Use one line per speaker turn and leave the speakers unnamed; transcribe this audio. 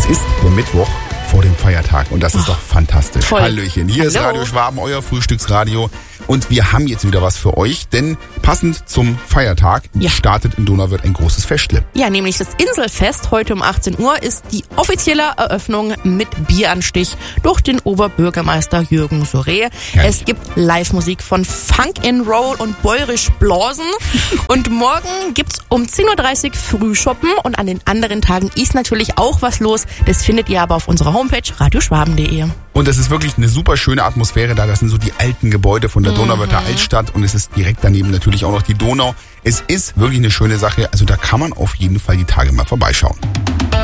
ist der Mittwoch vor dem Feiertag und das ist doch fantastisch.
Toll.
Hallöchen, hier ist Radio Schwaben, euer Frühstücksradio und wir haben jetzt wieder was für euch, denn passend zum Feiertag startet in Donauwörth ein großes Festle.
Ja, nämlich das Inselfest. Heute um 18 Uhr ist die offizielle Eröffnung mit Bieranstich durch den Oberbürgermeister Jürgen Soré. Es gibt Live-Musik von Funk and Roll und Bäuerisch Blasen und morgen gibt's um 10.30 Uhr Frühschoppen und an den anderen Tagen ist natürlich auch was los. Das findet ihr aber auf unserer Homepage radioschwaben.de.
Und es ist wirklich eine super schöne Atmosphäre da. Das sind so die alten Gebäude von der Donauwörther Altstadt und es ist direkt daneben natürlich auch noch die Donau. Es ist wirklich eine schöne Sache. Also da kann man auf jeden Fall die Tage mal vorbeischauen.